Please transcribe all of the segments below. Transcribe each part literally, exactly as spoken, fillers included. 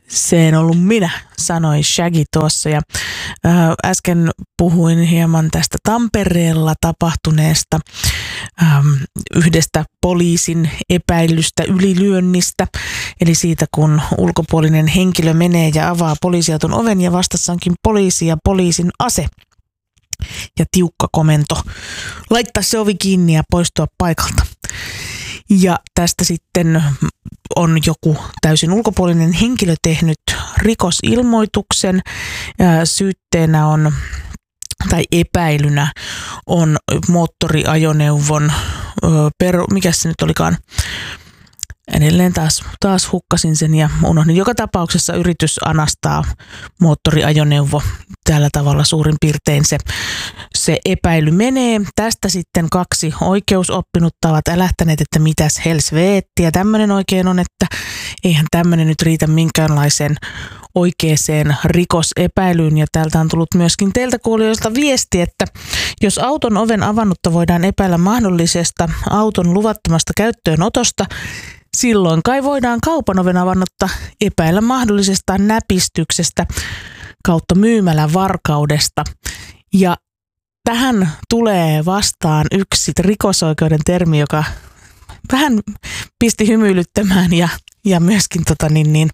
Se en ollut minä, sanoi Shaggy tuossa. Ja, ää, äsken puhuin hieman tästä Tampereella tapahtuneesta äm, yhdestä poliisin epäilystä ylilyönnistä. Eli siitä, kun ulkopuolinen henkilö menee ja avaa poliisiauton oven ja vastassa onkin poliisi ja poliisin ase. Ja tiukka komento laittaa se ovi kiinni ja poistua paikalta. Ja tästä sitten on joku täysin ulkopuolinen henkilö tehnyt rikosilmoituksen. Syytteenä on, tai epäilynä on moottoriajoneuvon, peru, mikä se nyt olikaan, edelleen taas, taas hukkasin sen ja unohdin. Joka tapauksessa yritys anastaa moottoriajoneuvo. Tällä tavalla suurin piirtein se, se epäily menee. Tästä sitten kaksi oikeusoppinutta ovat älähtäneet, että mitäs helsveettiä tämmöinen oikein on, että eihän tämmöinen nyt riitä minkäänlaiseen oikeeseen rikosepäilyyn. Ja täältä on tullut myöskin teiltä kuulijoilta viesti, että jos auton oven avannutta voidaan epäillä mahdollisesta auton luvattomasta käyttöönotosta, silloin kai voidaan kaupan oven avannutta epäillä mahdollisesta näpistyksestä kautta myymälän varkaudesta. Ja tähän tulee vastaan yksi rikosoikeuden termi, joka vähän pisti hymyilyttämään ja, ja myöskin tota niin, niin,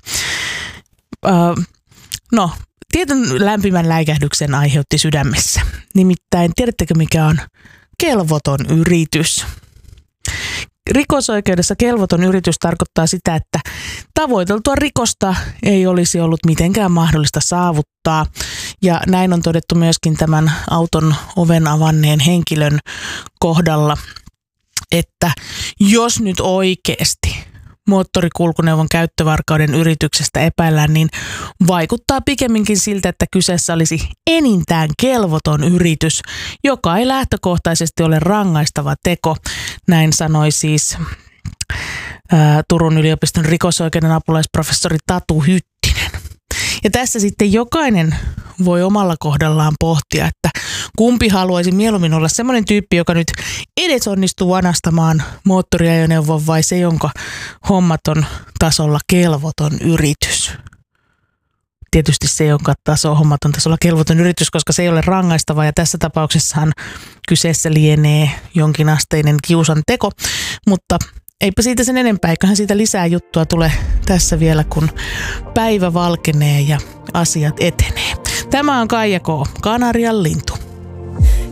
äh, no, tietyn lämpimän läikähdyksen aiheutti sydämessä. Nimittäin tiedättekö mikä on kelvoton yritys? Rikosoikeudessa kelvoton yritys tarkoittaa sitä, että tavoiteltua rikosta ei olisi ollut mitenkään mahdollista saavuttaa. Ja näin on todettu myöskin tämän auton oven avanneen henkilön kohdalla, että jos nyt oikeasti moottorikulkuneuvon käyttövarkauden yrityksestä epäillään, niin vaikuttaa pikemminkin siltä, että kyseessä olisi enintään kelvoton yritys, joka ei lähtökohtaisesti ole rangaistava teko. Näin sanoi siis ää, Turun yliopiston rikosoikeuden apulaisprofessori Tatu Hyttinen. Ja tässä sitten jokainen voi omalla kohdallaan pohtia, että kumpi haluaisi mieluummin olla semmoinen tyyppi, joka nyt edes onnistuu anastamaan moottoriajoneuvon vai se, jonka hommaton tasolla kelvoton yritys. Tietysti se, jonka taso hommaton tasolla kelvoton yritys, koska se ei ole rangaistava ja tässä tapauksessahan kyseessä lienee jonkinasteinen kiusanteko, mutta eipä siitä sen enempää, eiköhän siitä lisää juttua tule tässä vielä, kun päivä valkenee ja asiat etenee. Tämä on Kaija K. Kanarian lintu.